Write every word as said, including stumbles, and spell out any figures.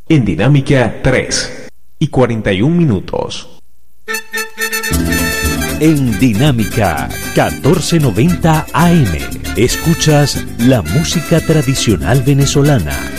En Dinámica tres y cuarenta y un minutos. En Dinámica catorce noventa A M escuchas la música tradicional venezolana.